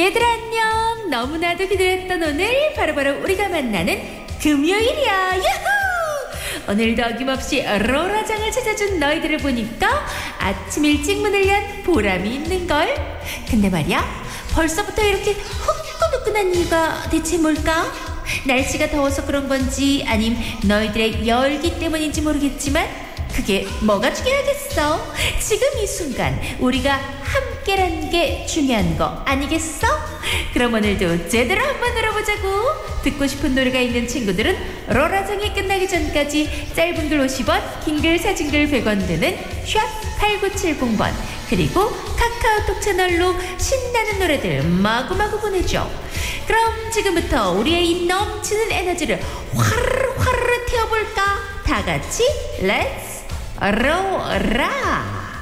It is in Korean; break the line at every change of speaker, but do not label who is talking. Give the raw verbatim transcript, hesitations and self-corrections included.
얘들아 안녕. 너무나도 기다렸던 오늘 바로바로 우리가 만나는 금요일이야. 야호! 오늘도 어김없이 로라장을 찾아준 너희들을 보니까 아침 일찍 문을 연 보람이 있는걸. 근데 말이야, 벌써부터 이렇게 후끈후끈한 이유가 대체 뭘까? 날씨가 더워서 그런 건지 아님 너희들의 열기 때문인지 모르겠지만 그게 뭐가 중요하겠어? 지금 이 순간 우리가 함께라는 게 중요한 거 아니겠어? 그럼 오늘도 제대로 한번 놀아보자고. 듣고 싶은 노래가 있는 친구들은 로라장이 끝나기 전까지 짧은 글 오십 원, 긴 글 사진 글 백 원 드는 샵 팔구칠공 번 그리고 카카오톡 채널로 신나는 노래들 마구마구 보내줘. 그럼 지금부터 우리의 이 넘치는 에너지를 화르르 화르르 태워볼까? 다같이 렛츠 로라.